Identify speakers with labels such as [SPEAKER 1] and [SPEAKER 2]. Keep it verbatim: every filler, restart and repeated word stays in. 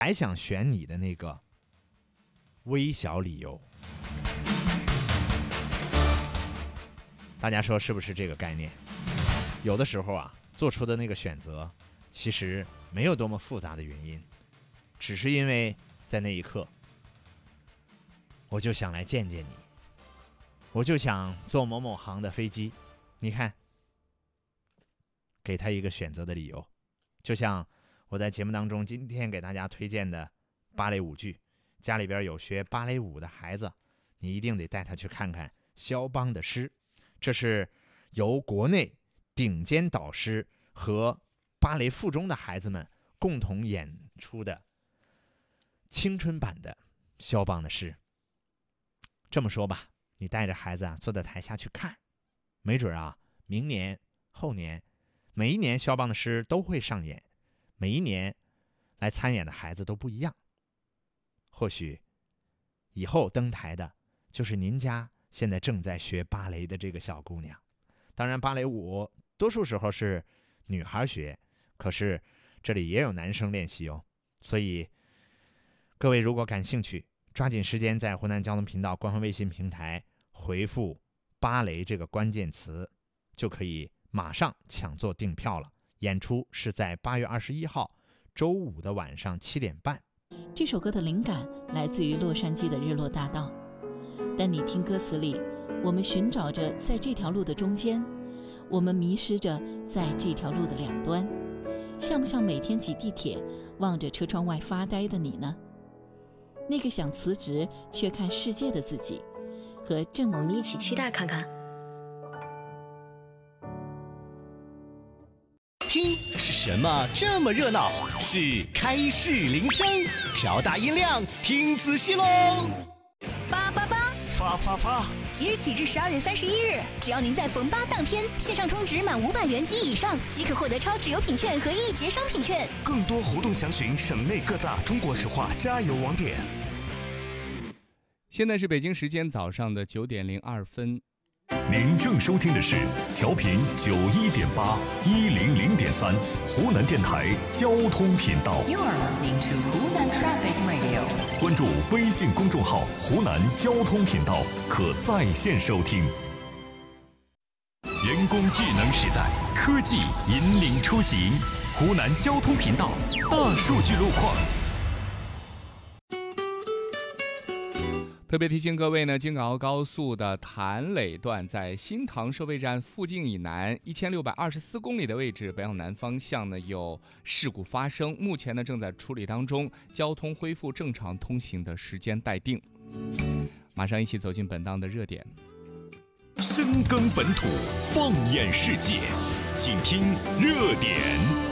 [SPEAKER 1] 还想选你的那个微小理由。大家说是不是这个概念？有的时候啊，做出的那个选择其实没有多么复杂的原因，只是因为在那一刻我就想来见见你，我就想坐某某航的飞机，你看，给他一个选择的理由。就像我在节目当中今天给大家推荐的芭蕾舞剧，家里边有学芭蕾舞的孩子，你一定得带他去看看肖邦的诗。这是由国内顶尖导师和芭蕾附中的孩子们共同演出的青春版的肖邦的诗。这么说吧，你带着孩子啊坐在台下去看，没准啊明年后年每一年肖邦的诗都会上演，每一年来参演的孩子都不一样。或许以后登台的就是您家现在正在学芭蕾的这个小姑娘。当然芭蕾舞多数时候是女孩学，可是这里也有男生练习哦。所以各位如果感兴趣，抓紧时间在湖南交通频道官方微信平台回复芭蕾这个关键词，就可以马上抢座订票了。演出是在八月二十一号周五的晚上七点半。
[SPEAKER 2] 这首歌的灵感来自于洛杉矶的日落大道，但你听歌词里，我们寻找着在这条路的中间，我们迷失着在这条路的两端，像不像每天挤地铁望着车窗外发呆的你呢？那个想辞职却看世界的自己，和正
[SPEAKER 3] 我们一起期待看看。
[SPEAKER 4] 听是什么这么热闹？是开市铃声，调大音量，听仔细喽！
[SPEAKER 5] 八八八，
[SPEAKER 4] 发发发！
[SPEAKER 5] 即日起至十二月三十一日，只要您在逢八当天线上充值满五百元及以上，即可获得超值优品券和一节商品券。
[SPEAKER 4] 更多活动详询省内各大中国石化加油网点。
[SPEAKER 6] 现在是北京时间早上的九点零二分。
[SPEAKER 7] 您正收听的是调频九一点八一零零点三湖南电台交通频道。
[SPEAKER 8] You are listening to Hunan Traffic Radio。
[SPEAKER 7] 关注微信公众号湖南交通频道，可在线收听。人工智能时代，科技引领出行。湖南交通频道大数据路况。
[SPEAKER 6] 特别提醒各位呢，京港澳高速的潭磊段在新塘收费站附近以南一千六百二十四公里的位置，北向南方向呢有事故发生，目前呢正在处理当中，交通恢复正常通行的时间待定。马上一起走进本档的热点。
[SPEAKER 7] 深耕本土，放眼世界，请听热点。